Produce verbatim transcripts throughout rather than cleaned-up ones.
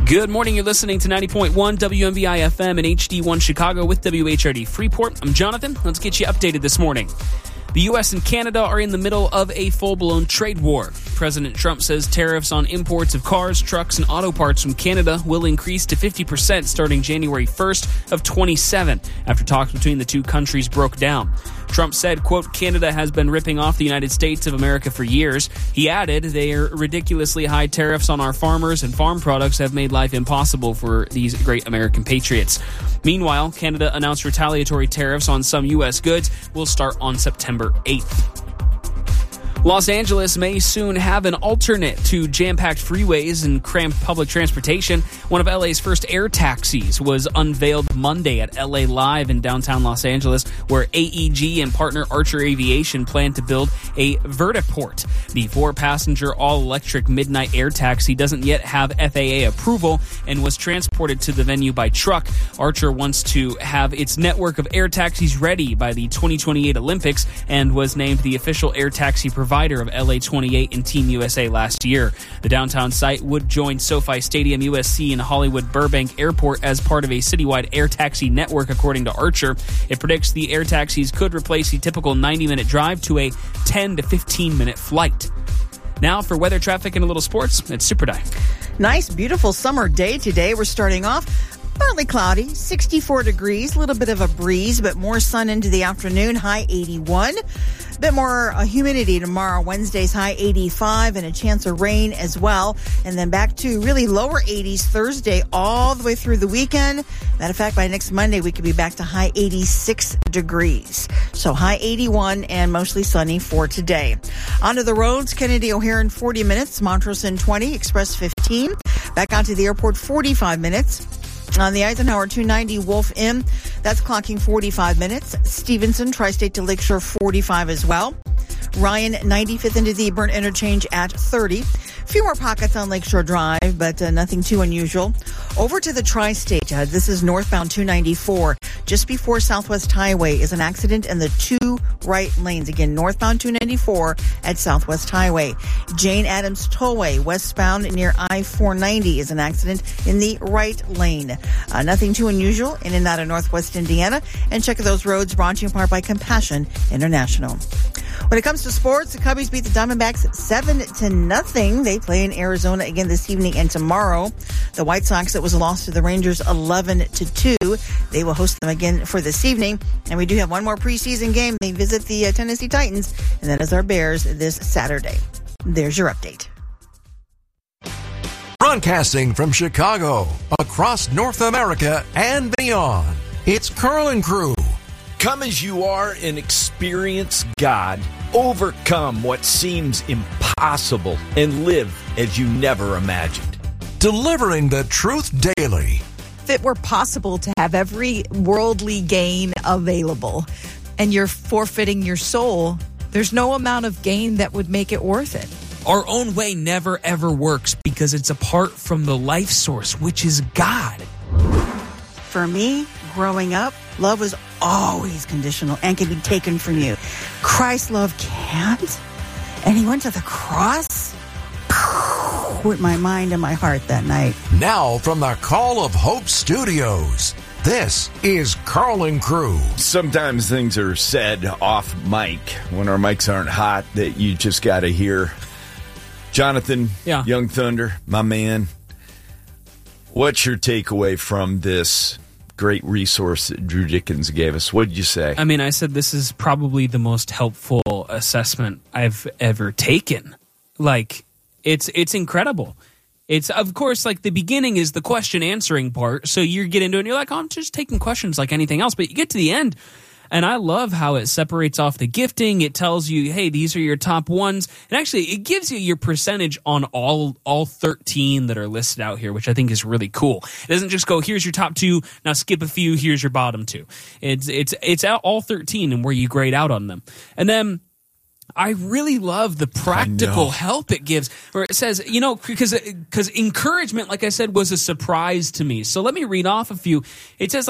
Good morning. You're listening to ninety point one W M V I F M and H D one Chicago with W H R D Freeport. I'm Jonathan. Let's get you updated this morning. The U S and Canada are in the middle of a full-blown trade war. President Trump says tariffs on imports of cars, trucks, and auto parts from Canada will increase to fifty percent starting January first of twenty-seven, after talks between the two countries broke down. Trump said, quote, Canada has been ripping off the United States of America for years. He added, their ridiculously high tariffs on our farmers and farm products have made life impossible for these great American patriots. Meanwhile, Canada announced retaliatory tariffs on some U S goods will start on September eighth. Los Angeles may soon have an alternate to jam-packed freeways and cramped public transportation. One of L A's first air taxis was unveiled Monday at L A Live in downtown Los Angeles, where A E G and partner Archer Aviation plan to build a vertiport. The four-passenger all-electric midnight air taxi doesn't yet have F A A approval and was transported to the venue by truck. Archer wants to have its network of air taxis ready by the twenty twenty-eight Olympics and was named the official air taxi provider of L A twenty-eight and Team U S A last year. The downtown site would join SoFi Stadium, U S C, and Hollywood Burbank Airport as part of a citywide air taxi network, according to Archer. It predicts the air taxis could replace the typical ninety-minute drive to a ten to fifteen minute flight. Now for weather, traffic, and a little sports, it's Super Di. Nice, beautiful summer day today. We're starting off partly cloudy, sixty-four degrees, a little bit of a breeze, but more sun into the afternoon, high eighty-one. A bit more uh, humidity tomorrow. Wednesday's high eighty-five and a chance of rain as well. And then back to really lower eighties Thursday all the way through the weekend. Matter of fact, by next Monday, we could be back to high eighty-six degrees. So high eighty-one and mostly sunny for today. Onto the roads, Kennedy O'Hare in forty minutes, Montrose in twenty, Express fifteen. Back onto the airport, forty-five minutes. On the Eisenhower two ninety Wolf M, that's clocking forty-five minutes. Stevenson, Tri-State to Lakeshore, forty-five as well. Ryan, ninety-fifth into the Burnt Interchange at thirty. A few more pockets on Lakeshore Drive, but uh, nothing too unusual. Over to the Tri-State. Uh, this is northbound two ninety-four. Just before Southwest Highway is an accident in the two right lanes. Again, northbound two ninety-four at Southwest Highway. Jane Addams Tollway, westbound near I four ninety, is an accident in the right lane. Uh, nothing too unusual in and out of Northwest Indiana. And check those roads, brought to you in part by Compassion International. When it comes to sports, the Cubbies beat the Diamondbacks seven to nothing. They play in Arizona again this evening and tomorrow. The White Sox, that was a loss to the Rangers eleven to two. They will host them again for this evening. And we do have one more preseason game. They visit the uh, Tennessee Titans, and that is our Bears this Saturday. There's your update. Broadcasting from Chicago, across North America and beyond, it's Carl and Crew. Come as you are and experience God. Overcome what seems impossible and live as you never imagined. Delivering the truth daily. If it were possible to have every worldly gain available and you're forfeiting your soul, there's no amount of gain that would make it worth it. Our own way never ever works because it's apart from the life source, which is God. For me, growing up, love was always conditional and can be taken from you. Christ's love can't. And he went to the cross with my mind and my heart that night. Now from the Call of Hope Studios, this is Carl and Crew. Sometimes things are said off mic when our mics aren't hot that you just got to hear. Jonathan, yeah. Young Thunder, my man, what's your takeaway from this great resource that Drew Dickens gave us? What did you say? I mean, I said this is probably the most helpful assessment I've ever taken. Like, it's it's incredible. It's, of course, like the beginning is the question answering part. So you get into it and you're like, oh, I'm just taking questions like anything else. But you get to the end, and I love how it separates off the gifting. It tells you, hey, these are your top ones. And actually, it gives you your percentage on all all thirteen that are listed out here, which I think is really cool. It doesn't just go, here's your top two, now skip a few, here's your bottom two. It's it's it's all thirteen and where you grade out on them. And then I really love the practical help it gives, where it says, you know, because because encouragement, like I said, was a surprise to me. So let me read off a few. It says, like,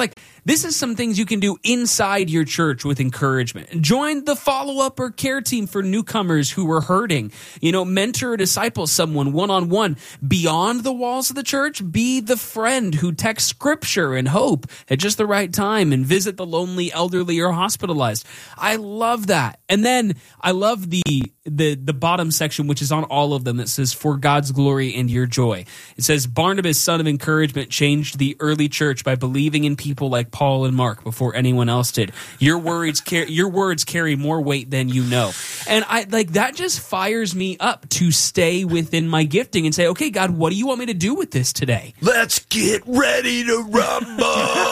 This is some things you can do inside your church with encouragement. Join the follow-up or care team for newcomers who are hurting. You know, mentor or disciple someone one-on-one. Beyond the walls of the church, be the friend who texts scripture and hope at just the right time and visit the lonely, elderly, or hospitalized. I love that. And then I love the the the bottom section, which is on all of them, that says, for God's glory and your joy. It says, Barnabas, son of encouragement, changed the early church by believing in people like Paul and Mark before anyone else did. Your words, car- your words carry more weight than you know. And I like that just fires me up to stay within my gifting and say, okay, God, what do you want me to do with this today? Let's get ready to rumble.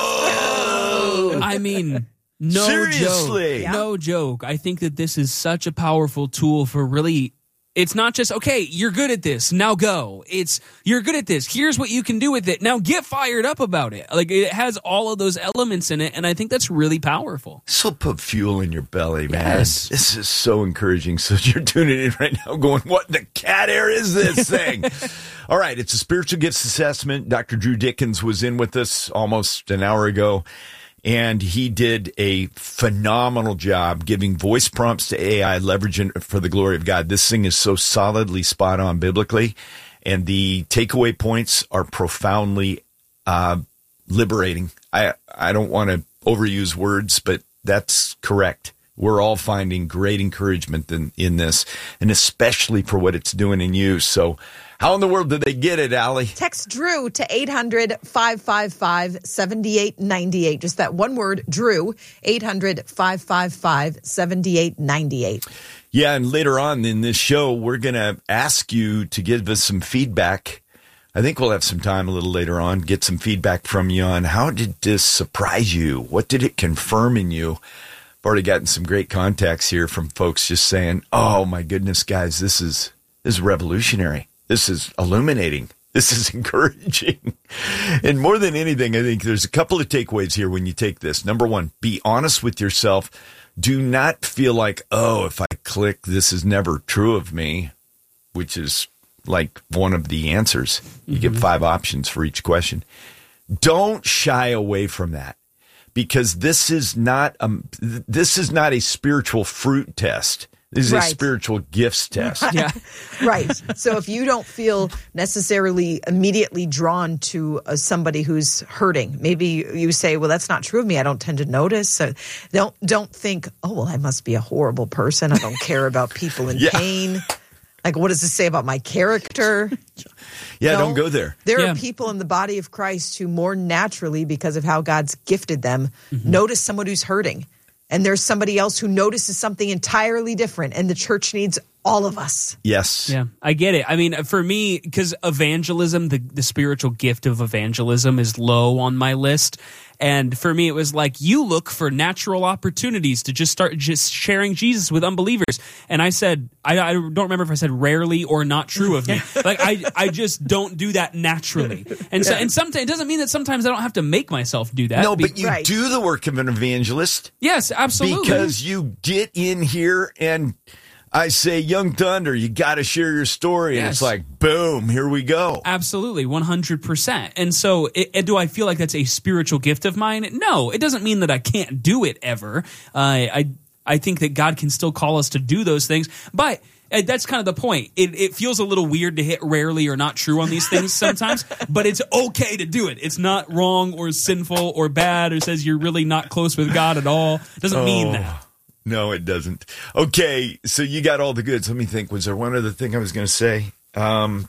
I mean... No Seriously. joke. No joke. I think that this is such a powerful tool for really, it's not just, okay, you're good at this, now go. It's, you're good at this, here's what you can do with it, now get fired up about it. Like, it has all of those elements in it, and I think that's really powerful. This will put fuel in your belly, man. Yes. This is so encouraging. So you're tuning in right now going, what in the cat air is this thing? All right, it's a spiritual gifts assessment. Doctor Drew Dickens was in with us almost an hour ago. And he did a phenomenal job giving voice prompts to A I, leveraging it for the glory of God. This thing is so solidly spot on biblically, and the takeaway points are profoundly uh, liberating. I I don't want to overuse words, but that's correct. We're all finding great encouragement in, in this, and especially for what it's doing in you. So how in the world did they get it, Allie? Text Drew to eight hundred, five five five, seven eight nine eight. Just that one word, Drew, eight hundred, five five five, seven eight nine eight. Yeah, and later on in this show, we're going to ask you to give us some feedback. I think we'll have some time a little later on, get some feedback from you on how did this surprise you? What did it confirm in you? I've already gotten some great contacts here from folks just saying, oh, my goodness, guys, this is this is revolutionary. This is illuminating. This is encouraging. And more than anything, I think there's a couple of takeaways here when you take this. Number one, be honest with yourself. Do not feel like, oh, if I click, this is never true of me, which is like one of the answers. You mm-hmm. get five options for each question. Don't shy away from that, because this is not a, this is not a spiritual fruit test. This is right. a spiritual gifts test. Yeah. Right. So if you don't feel necessarily immediately drawn to uh, somebody who's hurting, maybe you say, well, that's not true of me. I don't tend to notice. So don't don't think, oh, well, I must be a horrible person. I don't care about people in yeah. pain. Like, what does this say about my character? Yeah, no, don't go there. There yeah. are people in the body of Christ who more naturally, because of how God's gifted them, mm-hmm. notice someone who's hurting. And there's somebody else who notices something entirely different, and the church needs all of us. Yes. Yeah, I get it. I mean, for me, because evangelism, the, the spiritual gift of evangelism is low on my list. And for me, it was like, you look for natural opportunities to just start just sharing Jesus with unbelievers. And I said, I, I don't remember if I said rarely or not true of me. Like, I, I just don't do that naturally. And so, and sometimes it doesn't mean that sometimes I don't have to make myself do that. No, but Be- you right. do the work of an evangelist. Yes, absolutely. Because you get in here and I say, Young Thunder, you got to share your story. And Yes. it's like, boom, here we go. Absolutely, one hundred percent. And so it, it, do I feel like that's a spiritual gift of mine? No, it doesn't mean that I can't do it ever. Uh, I I think that God can still call us to do those things. But uh, that's kind of the point. It, it feels a little weird to hit rarely or not true on these things sometimes, but it's okay to do it. It's not wrong or sinful or bad or says you're really not close with God at all. It doesn't Oh. mean that. No, it doesn't. Okay, so you got all the goods. Let me think. Was there one other thing I was going to say? Um,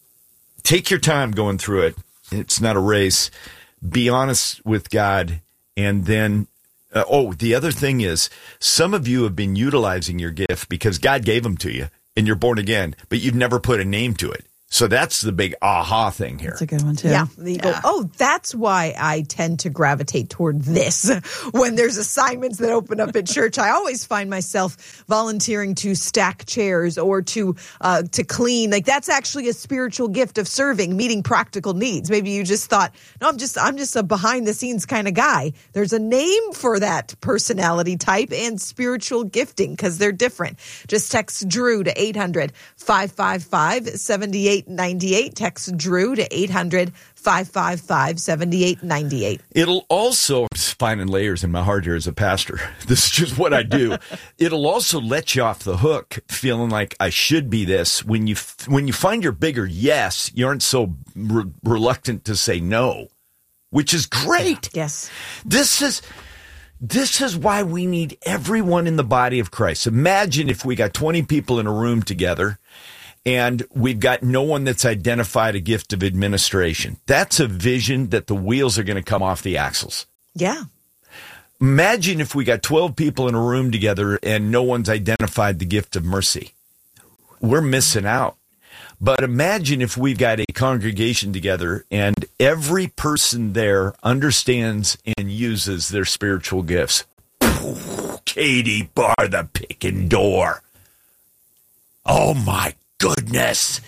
take your time going through it. It's not a race. Be honest with God. And then, uh, oh, the other thing is, some of you have been utilizing your gift because God gave them to you and you're born again, but you've never put a name to it. So that's the big aha thing here. That's a good one, too. Yeah. You go, Yeah. oh, that's why I tend to gravitate toward this. When there's assignments that open up at church, I always find myself volunteering to stack chairs or to uh, to clean. Like, that's actually a spiritual gift of serving, meeting practical needs. Maybe you just thought, no, I'm just I'm just a behind the scenes kind of guy. There's a name for that personality type and spiritual gifting because they're different. Just text Drew to eight hundred, five five five, seven eight eight nine eight. Text Drew to eight hundred, five five five, seven eight nine eight. It'll also, I'm just finding layers in my heart here as a pastor. This is just what I do. It'll also let you off the hook feeling like I should be this. When you, when you find your bigger yes, you aren't so re- reluctant to say no, which is great. Yes. This is... This is why we need everyone in the body of Christ. Imagine if we got twenty people in a room together and we've got no one that's identified a gift of administration. That's a vision that the wheels are going to come off the axles. Yeah. Imagine if we got twelve people in a room together and no one's identified the gift of mercy. We're missing out. But imagine if we've got a congregation together and every person there understands and uses their spiritual gifts. Katie, bar the picking door. Oh, my goodness.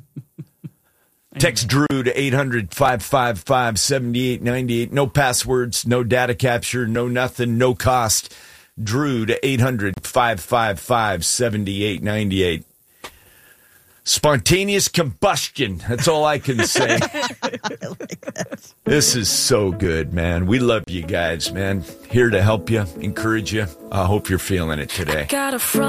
Text Drew to eight hundred, five five five, seven eight nine eight. No passwords, no data capture, no nothing, no cost. Drew to eight hundred, five five five, seven eight nine eight. Spontaneous combustion. That's all I can say. I like that. This is so good, man. We love you guys, man. Here to help you, encourage you. I hope you're feeling it today. Got a front